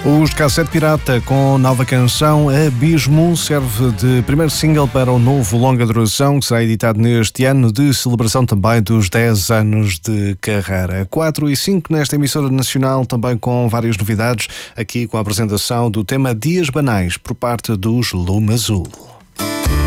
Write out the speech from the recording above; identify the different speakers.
Speaker 1: Os Cassete Pirata, com nova canção Abismo, serve de primeiro single para o novo longa duração que será editado neste ano, de celebração também dos 10 anos de carreira. 4 e 5 nesta emissora nacional, também com várias novidades, aqui com a apresentação do tema Dias Banais por parte dos Lume Azul.